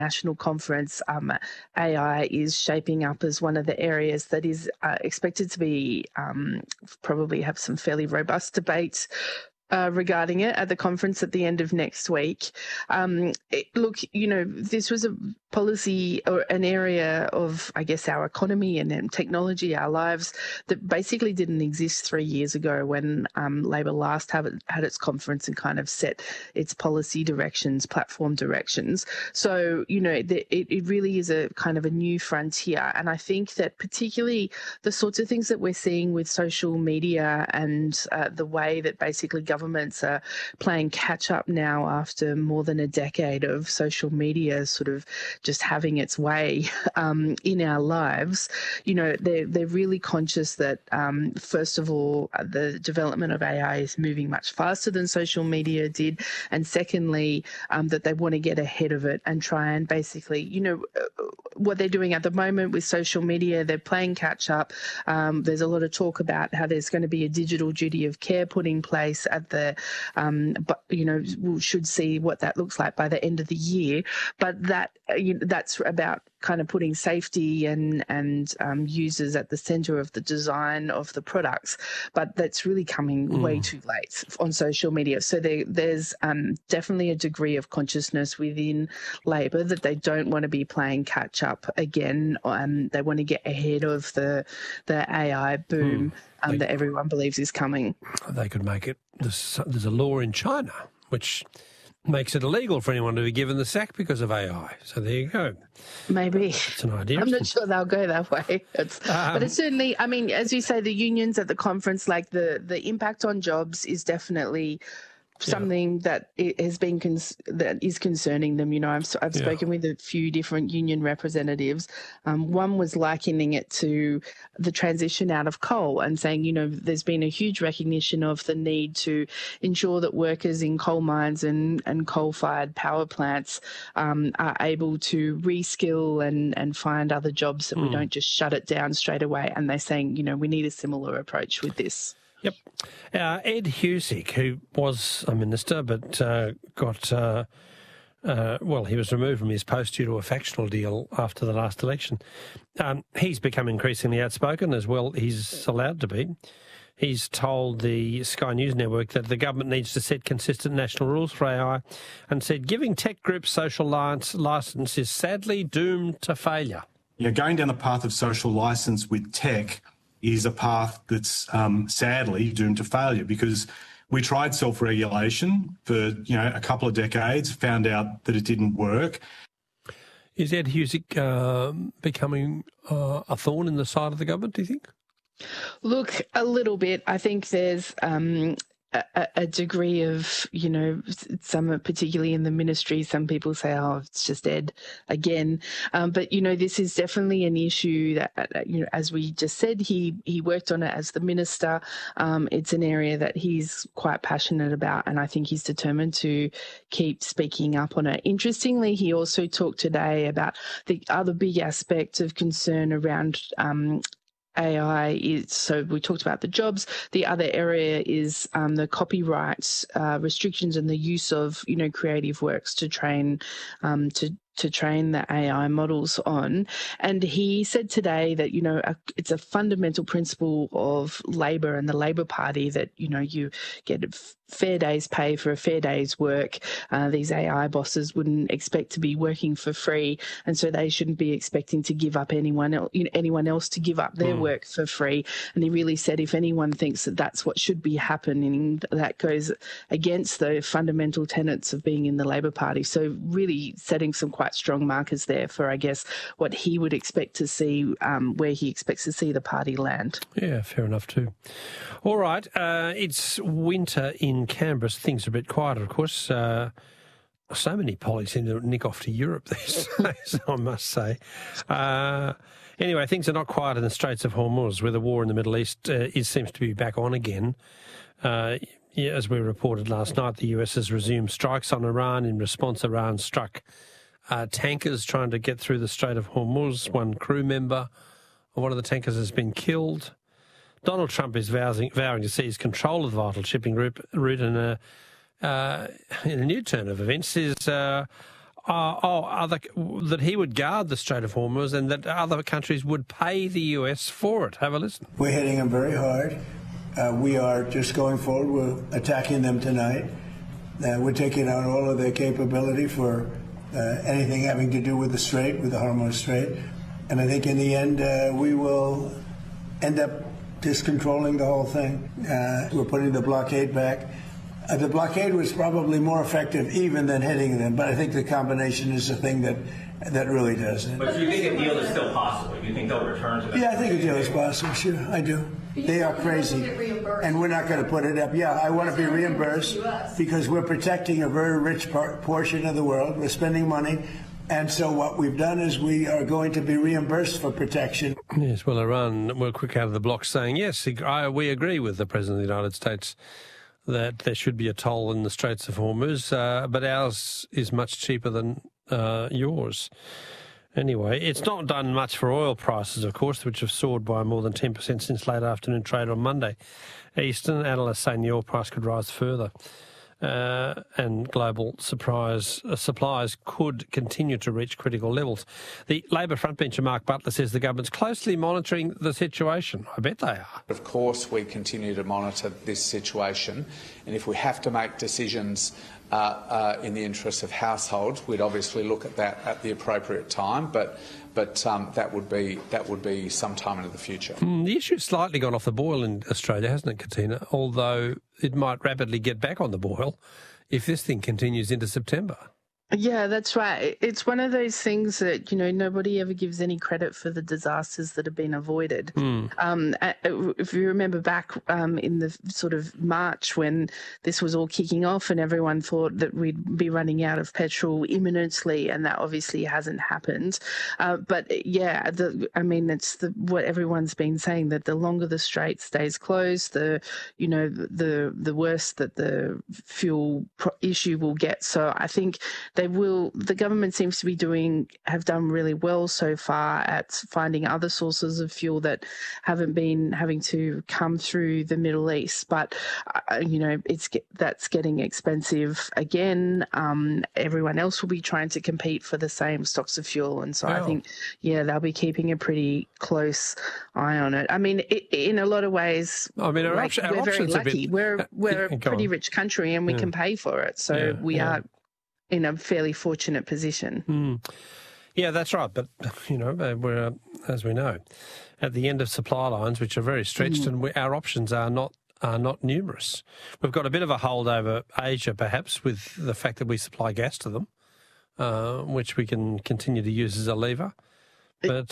national conference, AI is shaping up as one of the areas that is expected to be probably have some fairly robust debates regarding it at the conference at the end of next week. Look, this was a policy or an area of, I guess, our economy and technology, our lives, that basically didn't exist 3 years ago when Labor last had its conference and kind of set its policy directions, platform directions. So, it really is a kind of a new frontier. And I think that particularly the sorts of things that we're seeing with social media and the way that basically governments are playing catch up now after more than a decade of social media sort of just having its way in our lives, they're really conscious that, first of all, the development of AI is moving much faster than social media did. And secondly, that they want to get ahead of it and try and basically, what they're doing at the moment with social media, they're playing catch up. There's a lot of talk about how there's going to be a digital duty of care put in place at the, but, we should see what that looks like by the end of the year. But that's about kind of putting safety and users at the centre of the design of the products. But that's really coming way too late on social media. So there's definitely a degree of consciousness within Labor that they don't want to be playing catch up again. They want to get ahead of the AI boom that everyone believes is coming. They could make it. There's a law in China which makes it illegal for anyone to be given the sack because of AI. So there you go. Maybe. It's an idea. I'm not sure they'll go that way. But it's certainly, I mean, as you say, the unions at the conference, like the impact on jobs is definitely something that has been that is concerning them. I've spoken with a few different union representatives. One was likening it to the transition out of coal and saying, there's been a huge recognition of the need to ensure that workers in coal mines and coal-fired power plants are able to reskill and find other jobs, that we don't just shut it down straight away. And they're saying, we need a similar approach with this. Yep. Ed Husic, who was a minister but he was removed from his post due to a factional deal after the last election. He's become increasingly outspoken as well. He's allowed to be. He's told the Sky News Network that the government needs to set consistent national rules for AI and said giving tech groups social licence is sadly doomed to failure. Yeah, going down the path of social licence with tech is a path that's sadly doomed to failure, because we tried self-regulation for a couple of decades, found out that it didn't work. Is Ed Husic becoming a thorn in the side of the government, do you think? Look, a little bit. I think there's a degree of, some, particularly in the ministry, some people say, it's just Ed again. But, this is definitely an issue that, as we just said, he worked on it as the minister. It's an area that he's quite passionate about, and I think he's determined to keep speaking up on it. Interestingly, he also talked today about the other big aspect of concern around AI is, so we talked about the jobs. The other area is the copyright restrictions and the use of, creative works to train to train the AI models on. And he said today that, it's a fundamental principle of Labor and the Labor Party that, you get a fair day's pay for a fair day's work. These AI bosses wouldn't expect to be working for free, and so they shouldn't be expecting to give up anyone else to give up their work for free. And he really said if anyone thinks that that's what should be happening, that goes against the fundamental tenets of being in the Labor Party. So really setting some quite strong markers there for, I guess, what he would expect to see, where he expects to see the party land. Yeah, fair enough too. All right, it's winter in Canberra. Things are a bit quieter, of course. So many pollies seem to nick off to Europe these days, I must say. Anyway, things are not quiet in the Straits of Hormuz, where the war in the Middle East seems to be back on again. As we reported last night, the US has resumed strikes on Iran. In response, Iran struck tankers trying to get through the Strait of Hormuz. One crew member of one of the tankers has been killed. Donald Trump is vowing to seize control of the vital shipping route in a new turn of events. that he would guard the Strait of Hormuz and that other countries would pay the US for it. Have a listen. We're hitting them very hard. We are just going forward. We're attacking them tonight. We're taking out all of their capability for anything having to do with the Strait, with the Hormuz Strait. And I think in the end, we will end up just controlling the whole thing. We're putting the blockade back. The blockade was probably more effective even than hitting them, but I think the combination is the thing that really does it. But do you think a deal is still possible? Do you think they'll return to that? Yeah, I think a deal is possible, sure, I do. They are crazy, and we're not going to put it up. Yeah, I want to be reimbursed because we're protecting a very rich portion of the world. We're spending money. And so what we've done is we are going to be reimbursed for protection. Yes, well, Iran were quick out of the blocks saying, yes, we agree with the President of the United States that there should be a toll in the Straits of Hormuz, but ours is much cheaper than yours. Anyway, it's not done much for oil prices, of course, which have soared by more than 10% since late afternoon trade on Monday. Eastern analysts saying the oil price could rise further. And global supplies could continue to reach critical levels. The Labor frontbencher Mark Butler says the government's closely monitoring the situation. I bet they are. Of course, we continue to monitor this situation, and if we have to make decisions in the interests of households, we'd obviously look at that at the appropriate time, but that would be some time into the future. The issue's slightly gone off the boil in Australia, hasn't it, Katina? Although it might rapidly get back on the boil if this thing continues into September. Yeah, that's right. It's one of those things that, nobody ever gives any credit for the disasters that have been avoided. If you remember back in the sort of March when this was all kicking off and everyone thought that we'd be running out of petrol imminently, and that obviously hasn't happened. But yeah, it's what everyone's been saying, that the longer the strait stays closed, the worse that the fuel issue will get. So I think the government seems to have done really well so far at finding other sources of fuel that haven't been having to come through the Middle East. But, that's getting expensive again. Everyone else will be trying to compete for the same stocks of fuel. And so I think, they'll be keeping a pretty close eye on it. I mean, in a lot of ways, our we're very lucky. We're a pretty rich country and we can pay for it. So we are in a fairly fortunate position. Yeah, that's right. But, we're, as we know, at the end of supply lines, which are very stretched, and our options are not numerous. We've got a bit of a hold over Asia, perhaps, with the fact that we supply gas to them, which we can continue to use as a lever. But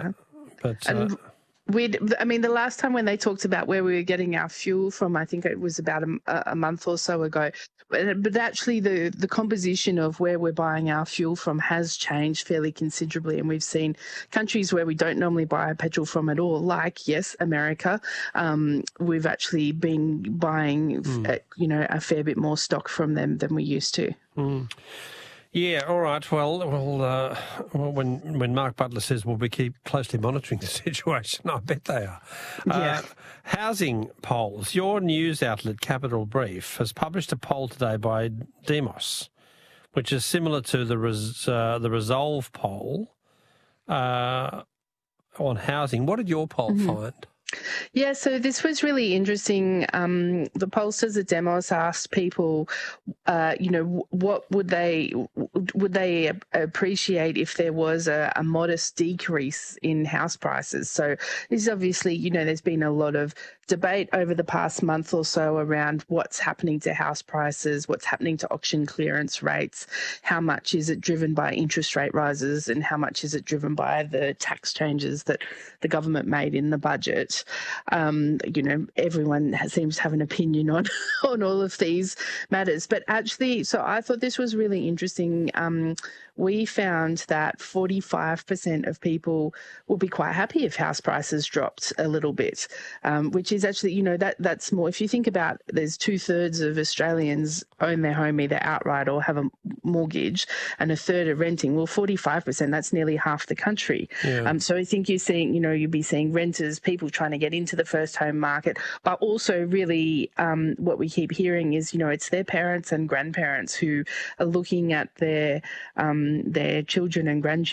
the last time when they talked about where we were getting our fuel from, I think it was about a month or so ago. But actually, the composition of where we're buying our fuel from has changed fairly considerably, and we've seen countries where we don't normally buy our petrol from at all, like America. We've actually been buying, a fair bit more stock from them than we used to. Yeah, all right. Well, when Mark Butler says we'll keep closely monitoring the situation, I bet they are. Housing polls. Your news outlet, Capital Brief, has published a poll today by Demos, which is similar to the Resolve poll on housing. What did your poll find? Yeah, so this was really interesting. The pollsters at Demos asked people, what would they appreciate if there was a modest decrease in house prices. So this is obviously, there's been a lot of debate over the past month or so around what's happening to house prices, what's happening to auction clearance rates, how much is it driven by interest rate rises and how much is it driven by the tax changes that the government made in the budget. Everyone seems to have an opinion on all of these matters. But actually, so I thought this was really interesting. We found that 45% of people will be quite happy if house prices dropped a little bit, which is actually, that's more. If you think about, there's 2/3 of Australians own their home either outright or have a mortgage, and a third are renting. Well, 45%, that's nearly half the country. Yeah. So I think you're seeing, you'd be seeing renters, people trying to get into the first home market, but also really what we keep hearing is, it's their parents and grandparents who are looking at their children and grandchildren